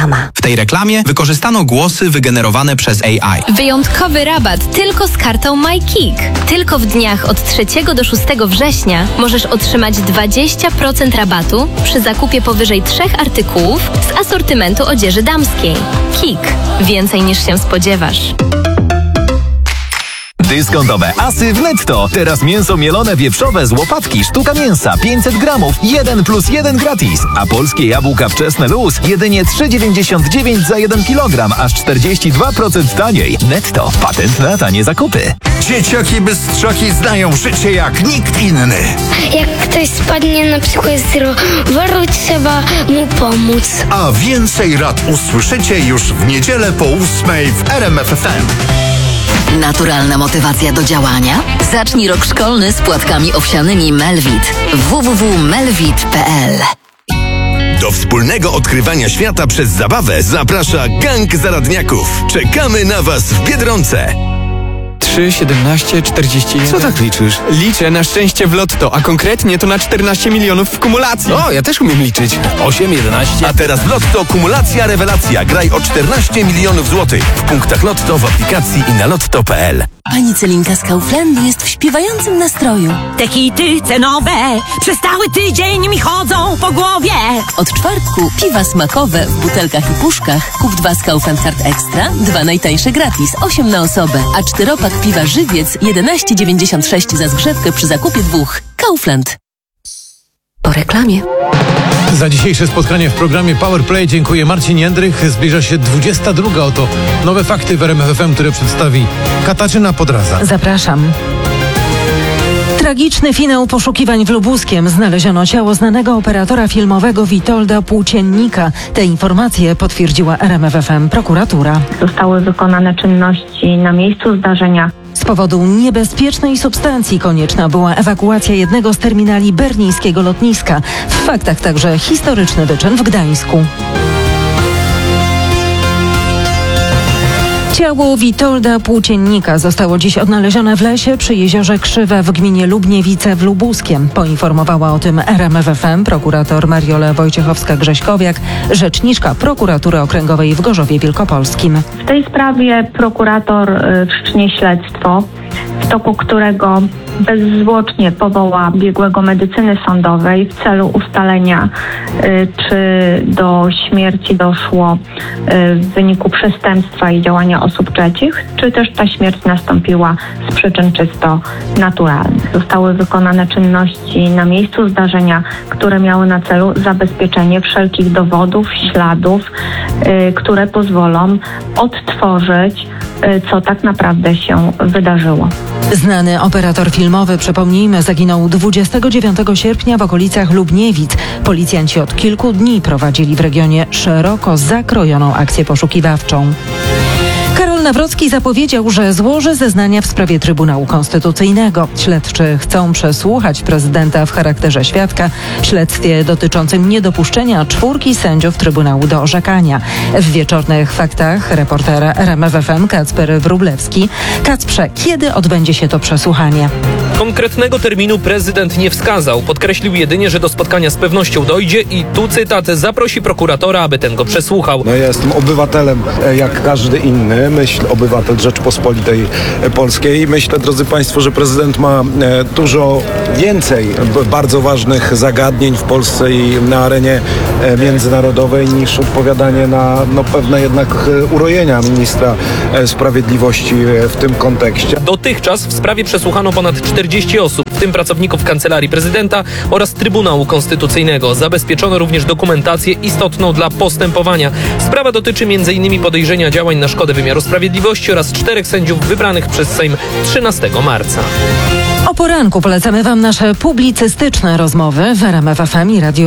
Reklama. W tej reklamie wykorzystano głosy wygenerowane przez AI. Wyjątkowy rabat tylko z kartą MyKik. Tylko w dniach od 3 do 6 września możesz otrzymać 20% rabatu przy zakupie powyżej 3 artykułów z asortymentu odzieży damskiej. KIK. Więcej niż się spodziewasz. Dyskontowe asy w Netto. Teraz mięso mielone wieprzowe z łopatki, sztuka mięsa 500 gramów, 1+1 gratis. A polskie jabłka wczesne luz jedynie 3,99 za 1 kg, aż 42% taniej. Netto. Patent na tanie zakupy. Dzieciaki bystrzaki znają życie jak nikt inny. Jak ktoś spadnie na przykład z roweru, trzeba mu pomóc. A więcej rad usłyszycie już w niedzielę po 8 w RMF FM. Naturalna motywacja do działania? Zacznij rok szkolny z płatkami owsianymi Melvit. www.melvit.pl. Do wspólnego odkrywania świata przez zabawę zaprasza Gang Zaradniaków. Czekamy na Was w Biedronce. 3, 17, 41. Co tak liczysz? Liczę na szczęście w lotto, a konkretnie to na 14 milionów w kumulacji. O, ja też umiem liczyć. 8, 11. A teraz w Lotto kumulacja rewelacja. Graj o 14 milionów złotych w punktach Lotto, w aplikacji i na lotto.pl. Pani Celinka z Kauflandu jest w śpiewającym nastroju. Te hity cenowe przez cały tydzień mi chodzą po głowie. Od czwartku piwa smakowe w butelkach i puszkach. Kup 2 z Kaufland Card Extra, 2 najtańsze gratis, 8 na osobę. A 4-pak piwa Żywiec 11,96 za zgrzewkę przy zakupie 2. Kaufland. Po reklamie. Za dzisiejsze spotkanie w programie Powerplay dziękuję. Marcin Jędrych. Zbliża się 22. Oto nowe fakty w RMF FM, które przedstawi Katarzyna Podraza. Zapraszam. Tragiczny finał poszukiwań w Lubuskiem. Znaleziono ciało znanego operatora filmowego Witolda Płóciennika. Te informacje potwierdziła RMF FM prokuratura. Zostały wykonane czynności na miejscu zdarzenia. Z powodu niebezpiecznej substancji konieczna była ewakuacja jednego z terminali berlińskiego lotniska. W faktach także historyczny wyczyn w Gdańsku. Ciało Witolda Płóciennika zostało dziś odnalezione w lesie przy jeziorze Krzywe w gminie Lubniewice w Lubuskiem. Poinformowała o tym RMF FM prokurator Mariola Wojciechowska-Grześkowiak, rzeczniczka prokuratury okręgowej w Gorzowie Wielkopolskim. W tej sprawie prokurator wszcznie śledztwo, w toku którego bezzwłocznie powoła biegłego medycyny sądowej w celu ustalenia, czy do śmierci doszło w wyniku przestępstwa i działania osób trzecich, czy też ta śmierć nastąpiła z przyczyn czysto naturalnych. Zostały wykonane czynności na miejscu zdarzenia, które miały na celu zabezpieczenie wszelkich dowodów, śladów, które pozwolą odtworzyć, co tak naprawdę się wydarzyło. Znany operator filmowy, przypomnijmy, zaginął 29 sierpnia w okolicach Lubniewic. Policjanci od kilku dni prowadzili w regionie szeroko zakrojoną akcję poszukiwawczą. Karol Nawrocki zapowiedział, że złoży zeznania w sprawie Trybunału Konstytucyjnego. Śledczy chcą przesłuchać prezydenta w charakterze świadka w śledztwie dotyczącym niedopuszczenia 4 sędziów Trybunału do orzekania. W wieczornych faktach reporter RMF FM Kacper Wróblewski. Kacprze, kiedy odbędzie się to przesłuchanie? Konkretnego terminu prezydent nie wskazał. Podkreślił jedynie, że do spotkania z pewnością dojdzie i tu cytat, zaprosi prokuratora, aby ten go przesłuchał. Ja jestem obywatelem jak każdy inny, obywatel Rzeczypospolitej Polskiej. Myślę, drodzy Państwo, że prezydent ma dużo więcej bardzo ważnych zagadnień w Polsce i na arenie międzynarodowej niż odpowiadanie na pewne jednak urojenia ministra sprawiedliwości w tym kontekście. Dotychczas w sprawie przesłuchano ponad 40 osób, w tym pracowników Kancelarii Prezydenta oraz Trybunału Konstytucyjnego. Zabezpieczono również dokumentację istotną dla postępowania. Sprawa dotyczy m.in. podejrzenia działań na szkodę wymiaru sprawiedliwości oraz 4 sędziów wybranych przez Sejm 13 marca. O poranku polecamy Wam nasze publicystyczne rozmowy w RMF FM i Radiu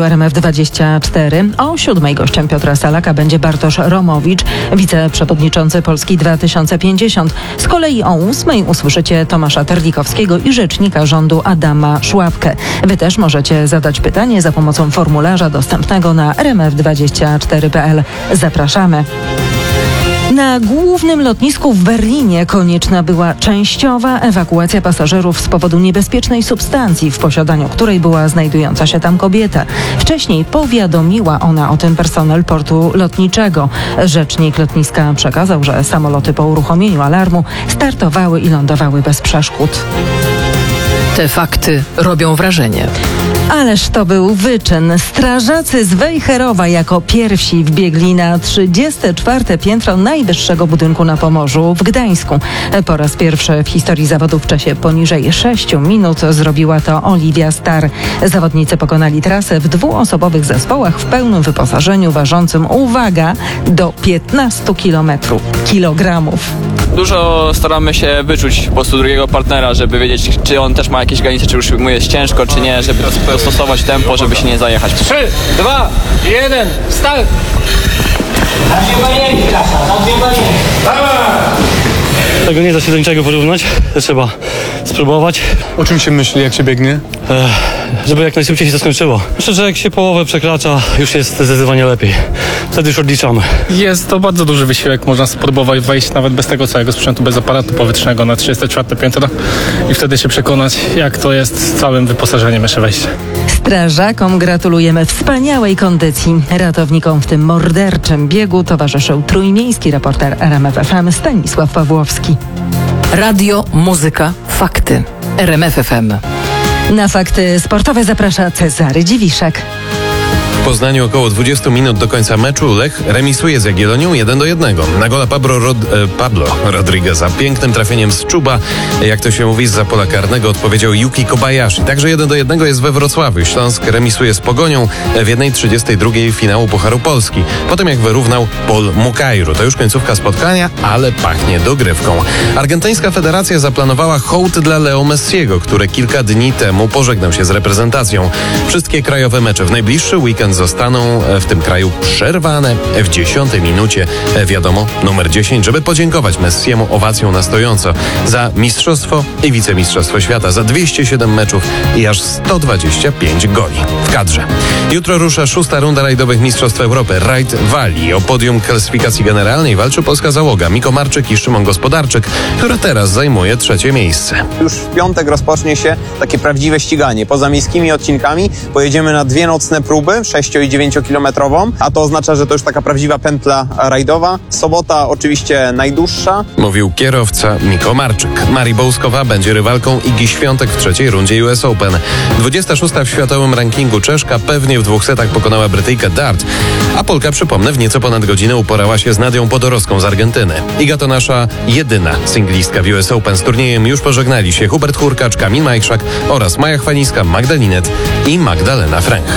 RMF24. O 7 gościem Piotra Salaka będzie Bartosz Romowicz, wiceprzewodniczący Polski 2050. Z kolei o 8 usłyszycie Tomasza Terlikowskiego i rzecznika rządu Adama Szłapkę. Wy też możecie zadać pytanie za pomocą formularza dostępnego na rmf24.pl. Zapraszamy. Na głównym lotnisku w Berlinie konieczna była częściowa ewakuacja pasażerów z powodu niebezpiecznej substancji, w posiadaniu której była znajdująca się tam kobieta. Wcześniej powiadomiła ona o tym personel portu lotniczego. Rzecznik lotniska przekazał, że samoloty po uruchomieniu alarmu startowały i lądowały bez przeszkód. Te fakty robią wrażenie. Ależ to był wyczyn. Strażacy z Wejherowa jako pierwsi wbiegli na 34. piętro najwyższego budynku na Pomorzu w Gdańsku. Po raz pierwszy w historii zawodów w czasie poniżej 6 minut zrobiła to Oliwia Star. Zawodnicy pokonali trasę w dwuosobowych zespołach w pełnym wyposażeniu ważącym, uwaga, do 15 kilogramów. Dużo staramy się wyczuć po prostu drugiego partnera, żeby wiedzieć, czy on też ma jakieś granice, czy już mu jest ciężko, czy nie, żeby dostosować tempo, żeby się nie zajechać. 3, 2, 1, start! Tego nie da się do niczego porównać, to trzeba spróbować. O czym się myśli, jak się biegnie? Żeby jak najszybciej się to skończyło. Myślę, że jak się połowę przekracza, już jest zdecydowanie lepiej. Wtedy już odliczamy. Jest to bardzo duży wysiłek, można spróbować wejść nawet bez tego całego sprzętu, bez aparatu powietrznego na 34 piętro i wtedy się przekonać, jak to jest z całym wyposażeniem jeszcze wejście. Strażakom gratulujemy wspaniałej kondycji. Ratownikom w tym morderczym biegu towarzyszył trójmiejski reporter RMF FM Stanisław Pawłowski. Radio, muzyka, fakty. RMF FM. Na fakty sportowe zaprasza Cezary Dziwiszek. W Poznaniu około 20 minut do końca meczu Lech remisuje z Jagiellonią 1-1. Na gola Pablo Rodrigueza pięknym trafieniem z czuba, jak to się mówi, zza pola karnego odpowiedział Yuki Kobayashi. Także 1-1 jest we Wrocławiu. Śląsk remisuje z Pogonią w 1:32 finału Pucharu Polski. Potem jak wyrównał Paul Mukairu. To już końcówka spotkania, ale pachnie dogrywką. Argentyńska federacja zaplanowała hołd dla Leo Messiego, który kilka dni temu pożegnał się z reprezentacją. Wszystkie krajowe mecze w najbliższy weekend zostaną w tym kraju przerwane w 10 minucie. Wiadomo, numer 10, żeby podziękować Messiemu owacją na stojąco za mistrzostwo i wicemistrzostwo świata, za 207 meczów i aż 125 goli w kadrze. Jutro rusza 6. runda rajdowych Mistrzostw Europy Ride Valley. O podium klasyfikacji generalnej walczy polska załoga Miko Marczyk i Szymon Gospodarczyk, która teraz zajmuje 3. miejsce. Już w piątek rozpocznie się takie prawdziwe ściganie. Poza miejskimi odcinkami pojedziemy na 2 nocne próby, 6 i 9-kilometrową, a to oznacza, że to już taka prawdziwa pętla rajdowa. Sobota oczywiście najdłuższa. Mówił kierowca Miko Marczyk. Marii Bołskowa będzie rywalką Igi Świątek w 3. rundzie US Open. 26. w światowym rankingu Czeszka pewnie w 2 setach pokonała Brytyjkę Dart, a Polka, przypomnę, w nieco ponad godzinę uporała się z Nadią Podorowską z Argentyny. Iga to nasza jedyna singlistka w US Open. Z turniejem już pożegnali się Hubert Hurkacz, Kamil Majchrzak oraz Maja Chwalińska, Magda Linet i Magdalena Fręch.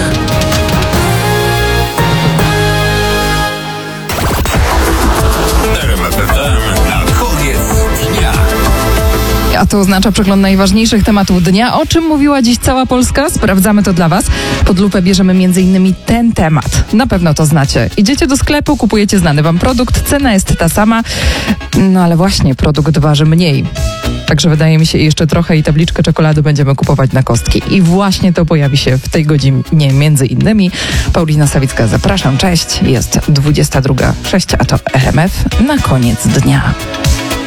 A to oznacza przegląd najważniejszych tematów dnia. O czym mówiła dziś cała Polska? Sprawdzamy to dla Was. Pod lupę bierzemy m.in. ten temat. Na pewno to znacie. Idziecie do sklepu, kupujecie znany Wam produkt, cena jest ta sama, no ale właśnie produkt waży mniej. Także wydaje mi się jeszcze trochę i tabliczkę czekolady będziemy kupować na kostki. I właśnie to pojawi się w tej godzinie między innymi. Paulina Sawicka, zapraszam, cześć. Jest 22:06, a to RMF na koniec dnia.